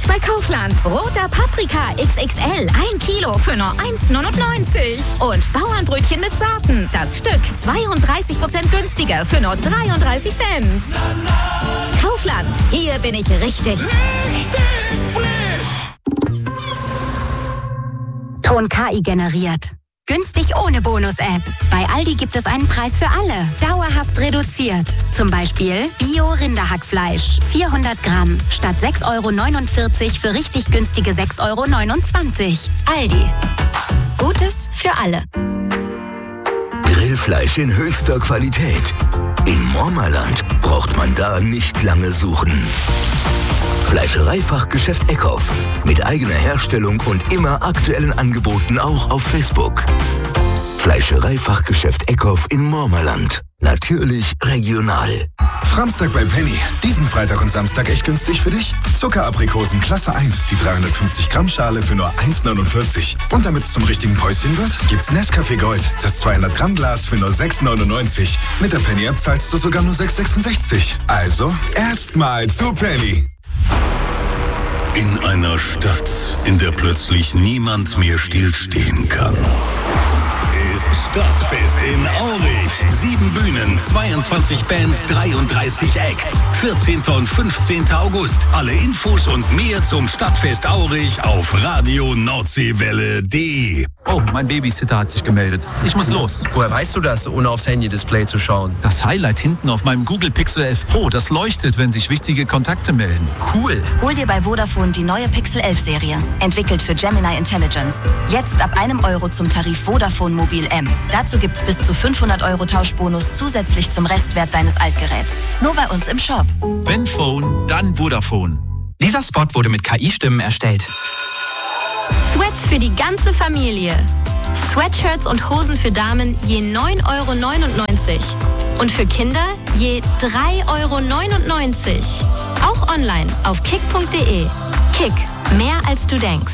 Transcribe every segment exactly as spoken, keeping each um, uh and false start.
Jetzt bei Kaufland. Roter Paprika X X L, ein Kilo für nur eins neunundneunzig. Und Bauernbrötchen mit Sorten. Das Stück zweiunddreißig Prozent günstiger für nur dreiunddreißig Cent. Kaufland, hier bin ich richtig. Richtig frisch. Ton K I generiert. Günstig ohne Bonus-App. Bei Aldi gibt es einen Preis für alle. Dauerhaft reduziert. Zum Beispiel Bio-Rinderhackfleisch. vierhundert Gramm. Statt sechs Euro neunundvierzig für richtig günstige sechs Euro neunundzwanzig. Aldi. Gutes für alle. Grillfleisch in höchster Qualität. In Mormerland braucht man da nicht lange suchen. Fleischereifachgeschäft Eckhoff. Mit eigener Herstellung und immer aktuellen Angeboten auch auf Facebook. Fleischereifachgeschäft Eckhoff in Mormerland. Natürlich regional. Framstag bei Penny. Diesen Freitag und Samstag echt günstig für dich? Zuckeraprikosen Klasse eins, die dreihundertfünfzig Gramm Schale für nur eins neunundvierzig. Und damit es zum richtigen Päuschen wird, gibt's Nescafé Gold, das zweihundert Gramm Glas für nur sechs neunundneunzig. Mit der Penny App zahlst du sogar nur sechs sechsundsechzig. Also erstmal zu Penny. In einer Stadt, in der plötzlich niemand mehr stillstehen kann, ist Stadtfest in Aurich. Sieben Bühnen, zweiundzwanzig Bands, dreiunddreißig Acts. vierzehnten und fünfzehnten August. Alle Infos und mehr zum Stadtfest Aurich auf radio nordseewelle punkt de. Oh, mein Babysitter hat sich gemeldet. Ich muss los. Woher weißt du das, ohne aufs Handy-Display zu schauen? Das Highlight hinten auf meinem Google Pixel elf Pro, das leuchtet, wenn sich wichtige Kontakte melden. Cool. Hol dir bei Vodafone die neue Pixel elf Serie. Entwickelt für Gemini Intelligence. Jetzt ab einem Euro zum Tarif Vodafone Mobil M. Dazu gibt's bis zu fünfhundert Euro Tauschbonus zusätzlich zum Restwert deines Altgeräts. Nur bei uns im Shop. Wenn Phone, dann Vodafone. Dieser Spot wurde mit K I-Stimmen erstellt. Sweats für die ganze Familie. Sweatshirts und Hosen für Damen je neun Euro neunundneunzig. Und für Kinder je drei Euro neunundneunzig. Auch online auf kick punkt de. Kick, mehr als du denkst.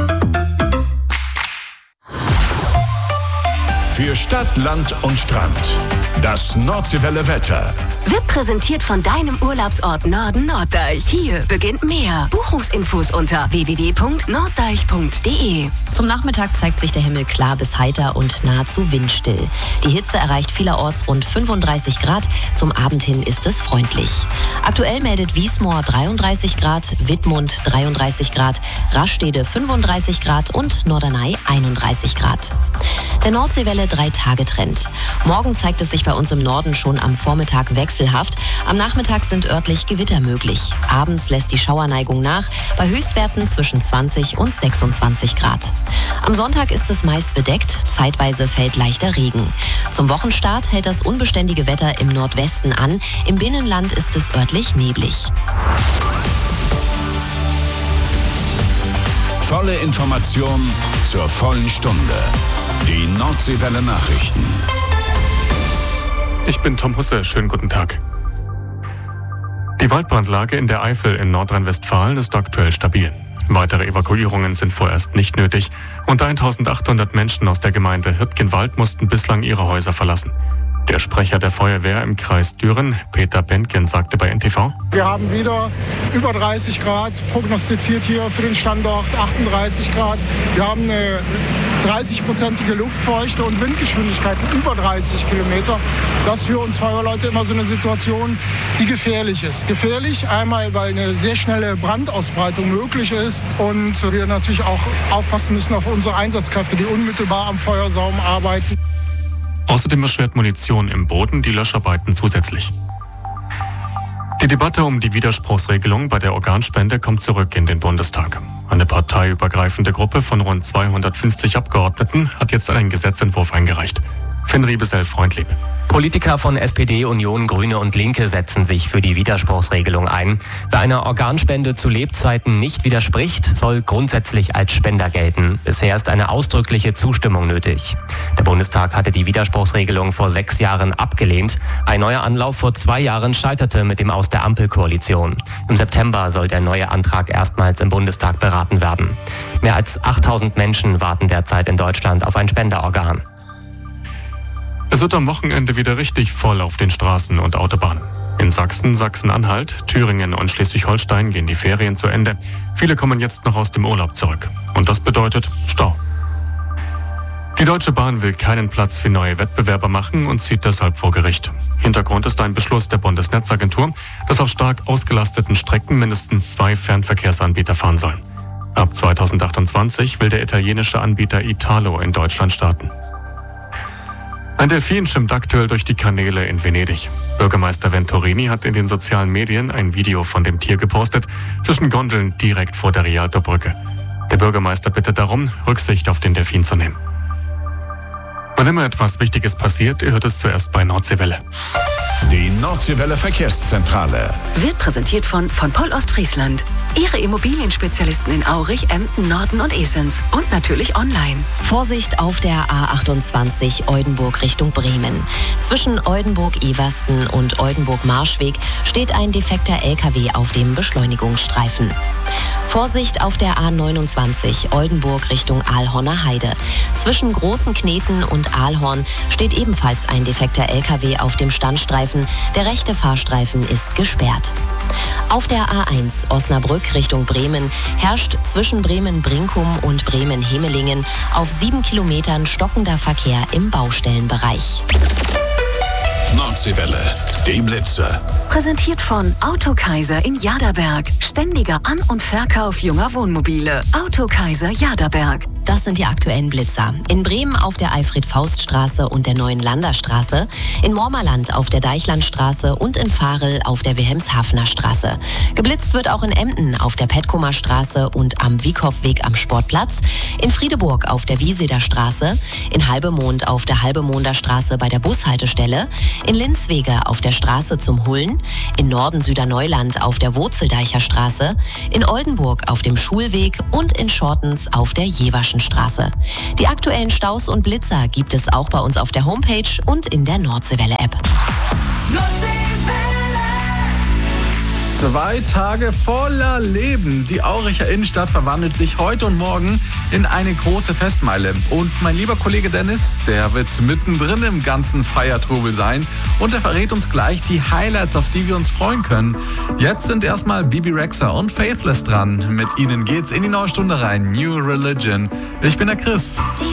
Für Stadt, Land und Strand. Das Nordseewelle Wetter. Wird präsentiert von deinem Urlaubsort Norden Norddeich. Hier beginnt mehr. Buchungsinfos unter w w w punkt norddeich punkt de. Zum Nachmittag zeigt sich der Himmel klar bis heiter und nahezu windstill. Die Hitze erreicht vielerorts rund fünfunddreißig Grad. Zum Abend hin ist es freundlich. Aktuell meldet Wiesmoor dreiunddreißig Grad, Wittmund dreiunddreißig Grad, Rastede fünfunddreißig Grad und Norderney einunddreißig Grad. Der Nordseewelle drei-Tage-Trend. Morgen zeigt es sich bei uns im Norden schon am Vormittag wechselhaft. Am Nachmittag sind örtlich Gewitter möglich. Abends lässt die Schauerneigung nach, bei Höchstwerten zwischen zwanzig und sechsundzwanzig Grad. Am Sonntag ist es meist bedeckt, zeitweise fällt leichter Regen. Zum Wochenstart hält das unbeständige Wetter im Nordwesten an, im Binnenland ist es örtlich neblig. Volle Information zur vollen Stunde. Die Nordseewelle Nachrichten. Ich bin Tom Husse, schönen guten Tag. Die Waldbrandlage in der Eifel in Nordrhein-Westfalen ist aktuell stabil. Weitere Evakuierungen sind vorerst nicht nötig. Rund eintausendachthundert Menschen aus der Gemeinde Hirtgenwald mussten bislang ihre Häuser verlassen. Der Sprecher der Feuerwehr im Kreis Düren, Peter Bentgen, sagte bei N T V: Wir haben wieder über dreißig Grad prognostiziert hier für den Standort, achtunddreißig Grad. Wir haben eine dreißig-prozentige Luftfeuchte und Windgeschwindigkeiten über dreißig Kilometer. Das ist für uns Feuerwehrleute immer so eine Situation, die gefährlich ist. Gefährlich einmal, weil eine sehr schnelle Brandausbreitung möglich ist und wir natürlich auch aufpassen müssen auf unsere Einsatzkräfte, die unmittelbar am Feuersaum arbeiten. Außerdem erschwert Munition im Boden die Löscharbeiten zusätzlich. Die Debatte um die Widerspruchsregelung bei der Organspende kommt zurück in den Bundestag. Eine parteiübergreifende Gruppe von rund zweihundertfünfzig Abgeordneten hat jetzt einen Gesetzentwurf eingereicht. Finn Riebesell-Freundlieb. Politiker von S P D, Union, Grüne und Linke setzen sich für die Widerspruchsregelung ein. Wer einer Organspende zu Lebzeiten nicht widerspricht, soll grundsätzlich als Spender gelten. Bisher ist eine ausdrückliche Zustimmung nötig. Der Bundestag hatte die Widerspruchsregelung vor sechs Jahren abgelehnt. Ein neuer Anlauf vor zwei Jahren scheiterte mit dem Aus der Ampelkoalition. Im September soll der neue Antrag erstmals im Bundestag beraten werden. Mehr als achttausend Menschen warten derzeit in Deutschland auf ein Spenderorgan. Es wird am Wochenende wieder richtig voll auf den Straßen und Autobahnen. In Sachsen, Sachsen-Anhalt, Thüringen und Schleswig-Holstein gehen die Ferien zu Ende. Viele kommen jetzt noch aus dem Urlaub zurück. Und das bedeutet Stau. Die Deutsche Bahn will keinen Platz für neue Wettbewerber machen und zieht deshalb vor Gericht. Hintergrund ist ein Beschluss der Bundesnetzagentur, dass auf stark ausgelasteten Strecken mindestens zwei Fernverkehrsanbieter fahren sollen. Ab zweitausendachtundzwanzig will der italienische Anbieter Italo in Deutschland starten. Ein Delfin schwimmt aktuell durch die Kanäle in Venedig. Bürgermeister Venturini hat in den sozialen Medien ein Video von dem Tier gepostet, zwischen Gondeln direkt vor der Rialto-Brücke. Der Bürgermeister bittet darum, Rücksicht auf den Delfin zu nehmen. Wann immer etwas Wichtiges passiert, ihr hört es zuerst bei Nordseewelle. Die Nordseewelle Verkehrszentrale wird präsentiert von von Poll Ostfriesland. Ihre Immobilienspezialisten in Aurich, Emden, Norden und Esens. Und natürlich online. Vorsicht auf der A achtundzwanzig Oldenburg Richtung Bremen. Zwischen Oldenburg-Eversten und Oldenburg-Marschweg steht ein defekter L K W auf dem Beschleunigungsstreifen. Vorsicht auf der A neunundzwanzig Oldenburg Richtung Aalhorner Heide. Zwischen Großen Kneten und Aalhorn steht ebenfalls ein defekter L K W auf dem Standstreifen. Der rechte Fahrstreifen ist gesperrt. Auf der A eins Osnabrück Richtung Bremen herrscht zwischen Bremen-Brinkum und Bremen-Hemelingen auf sieben Kilometern stockender Verkehr im Baustellenbereich. Nordseewelle, die Blitzer. Präsentiert von Autokaiser in Jaderberg. Ständiger An- und Verkauf junger Wohnmobile. Autokaiser Jaderberg. Das sind die aktuellen Blitzer. In Bremen auf der Alfred-Faust-Straße und der Neuen Landerstraße, in Mormerland auf der Deichlandstraße und in Varel auf der Wilhelmshavener Straße. Geblitzt wird auch in Emden auf der Petkumer Straße und am Wiekhoffweg am Sportplatz, in Friedeburg auf der Wieseder Straße, in Halbemond auf der Halbemonder Straße bei der Bushaltestelle, in Linzwege auf der Straße zum Hullen, in Norden-Süderneuland auf der Wurzeldeicher Straße, in Oldenburg auf dem Schulweg und in Schortens auf der Jeverschen Straße. Die aktuellen Staus und Blitzer gibt es auch bei uns auf der Homepage und in der Nordseewelle-App. Zwei Tage voller Leben. Die Auricher Innenstadt verwandelt sich heute und morgen in eine große Festmeile. Und mein lieber Kollege Dennis, der wird mittendrin im ganzen Feiertrubel sein. Und er verrät uns gleich die Highlights, auf die wir uns freuen können. Jetzt sind erstmal Bibi Rexha und Faithless dran. Mit ihnen geht's in die neue Stunde rein. New Religion. Ich bin der Chris. Die